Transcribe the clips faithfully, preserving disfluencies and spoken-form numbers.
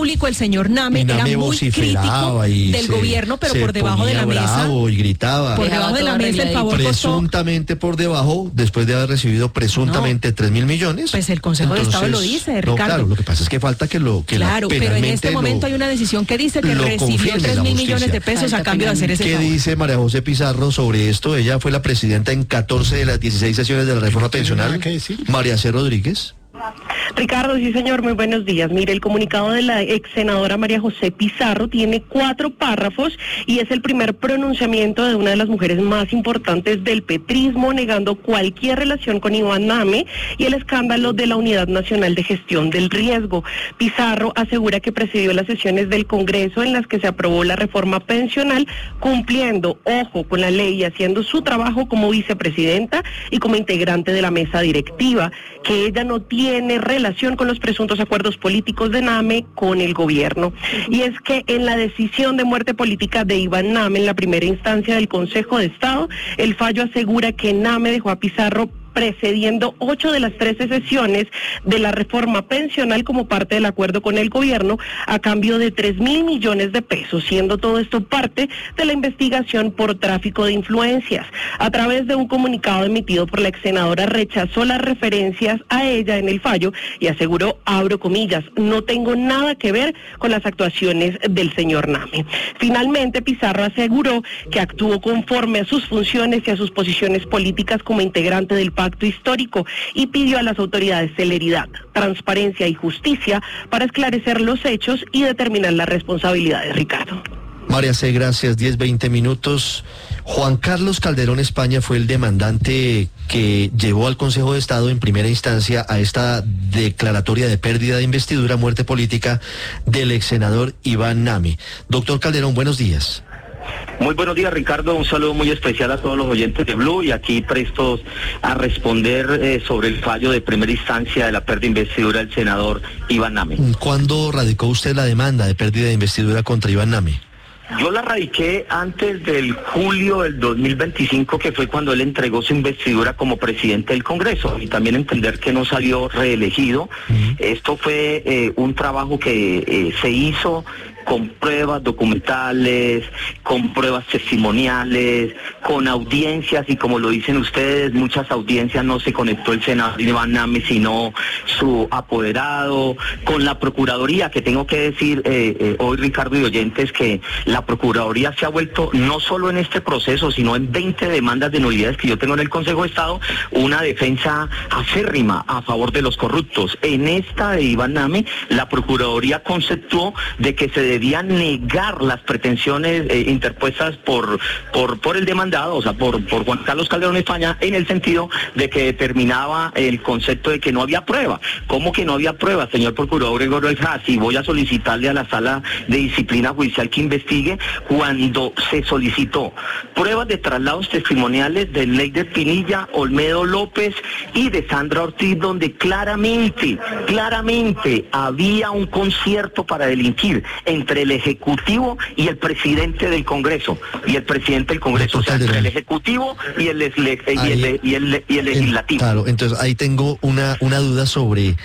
público el señor Name, y Name era muy crítico y del se, gobierno, pero por debajo de la mesa. Y gritaba. Por debajo de la mesa el favor presuntamente costó, por debajo, después de haber recibido presuntamente no, tres mil millones. Pues el Consejo entonces, de Estado lo dice, Ricardo. No, claro, lo que pasa es que falta que lo que Claro, la, pero en este momento hay una decisión que dice que recibió tres mil millones de pesos falta a cambio de hacer ese ¿Qué favor? dice María José Pizarro sobre esto? Ella fue la presidenta en catorce de las dieciséis sesiones de la reforma pensional. María C. Rodríguez. Ricardo, sí señor, muy buenos días. Mire, el comunicado de la ex senadora María José Pizarro tiene cuatro párrafos y es el primer pronunciamiento de una de las mujeres más importantes del petrismo, negando cualquier relación con Iván Name y el escándalo de la Unidad Nacional de Gestión del Riesgo. Pizarro asegura que presidió las sesiones del Congreso en las que se aprobó la reforma pensional, cumpliendo, ojo, con la ley y haciendo su trabajo como vicepresidenta y como integrante de la mesa directiva, que ella no tiene relación con los presuntos acuerdos políticos de Name con el gobierno. Y es que en la decisión de muerte política de Iván Name en la primera instancia del Consejo de Estado, el fallo asegura que Name dejó a Pizarro precediendo ocho de las trece sesiones de la reforma pensional como parte del acuerdo con el gobierno a cambio de tres mil millones de pesos, siendo todo esto parte de la investigación por tráfico de influencias. A través de un comunicado emitido por la ex senadora rechazó las referencias a ella en el fallo y aseguró, abro comillas, no tengo nada que ver con las actuaciones del señor Name. Finalmente, Pizarro aseguró que actuó conforme a sus funciones y a sus posiciones políticas como integrante del pacto histórico y pidió a las autoridades celeridad, transparencia y justicia para esclarecer los hechos y determinar las responsabilidades, Ricardo. María C., gracias. diez, veinte minutos. Juan Carlos Calderón España fue el demandante que llevó al Consejo de Estado en primera instancia a esta declaratoria de pérdida de investidura, muerte política del ex senador Iván Name. Doctor Calderón, buenos días. Muy buenos días, Ricardo, un saludo muy especial a todos los oyentes de Blue y aquí prestos a responder eh, sobre el fallo de primera instancia de la pérdida de investidura del senador Iván Name. ¿Cuándo radicó usted la demanda de pérdida de investidura contra Iván Name? Yo la radiqué antes del julio del dos mil veinticinco, que fue cuando él entregó su investidura como presidente del Congreso, y también entender que no salió reelegido. Uh-huh. Esto fue eh, un trabajo que eh, se hizo con pruebas documentales, con pruebas testimoniales, con audiencias, y como lo dicen ustedes, muchas audiencias no se conectó el senador Iván Name, sino su apoderado, con la Procuraduría, que tengo que decir eh, eh, hoy, Ricardo y oyentes, que la Procuraduría se ha vuelto, no solo en este proceso, sino en veinte demandas de nulidades que yo tengo en el Consejo de Estado, una defensa acérrima a favor de los corruptos. En esta de Iván Name, la Procuraduría conceptuó de que se debían negar las pretensiones eh, interpuestas por, por por el demandado, o sea, por, por Juan Carlos Calderón España, en el sentido de que determinaba el concepto de que no había prueba. ¿Cómo que no había prueba, señor procurador Gregorio Eja? Si voy a solicitarle a la Sala de Disciplina Judicial que investigue, cuando se solicitó pruebas de traslados testimoniales de Leider Pinilla, Olmedo López y de Sandra Ortiz, donde claramente, claramente había un concierto para delinquir en entre el Ejecutivo y el presidente del Congreso, y el presidente del Congreso, o sea, entre el Ejecutivo y el, y el, y el, y el Legislativo. Claro, entonces ahí tengo una, una duda sobre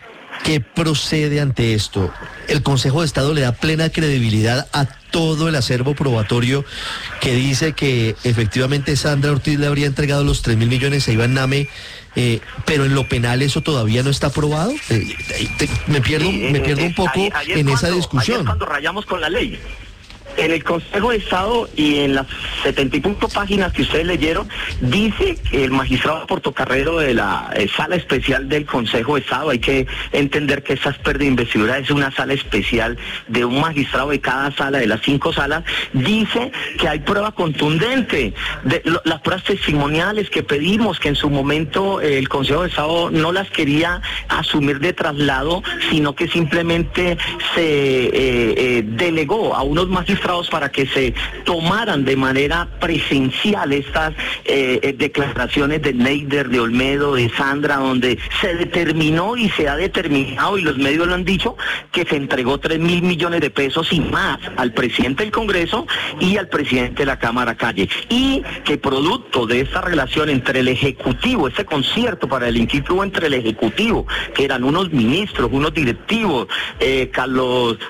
qué procede ante esto. El Consejo de Estado le da plena credibilidad a todo el acervo probatorio que dice que efectivamente Sandra Ortiz le habría entregado los tres mil millones a Iván Name, eh, pero en lo penal eso todavía no está aprobado. Eh, te, me pierdo, sí, me pierdo un poco ayer, ayer en cuando, esa discusión. Ayer cuando rayamos con la ley. En el Consejo de Estado y en las setenta y punto páginas que ustedes leyeron, dice que el magistrado Portocarrero de la eh, Sala Especial del Consejo de Estado, hay que entender que esa pérdida de investidura es una sala especial de un magistrado de cada sala, de las cinco salas, dice que hay prueba contundente, de lo, las pruebas testimoniales que pedimos, que en su momento eh, el Consejo de Estado no las quería asumir de traslado, sino que simplemente se eh, eh, delegó a unos magistrados para que se tomaran de manera presencial estas eh, declaraciones de Leider, de Olmedo, de Sandra, donde se determinó y se ha determinado, y los medios lo han dicho, que se entregó tres mil millones de pesos y más al presidente del Congreso y al presidente de la Cámara Calle, y que producto de esta relación entre el Ejecutivo, ese concierto para delinquir que hubo entre el Ejecutivo, que eran unos ministros, unos directivos, eh, Carlos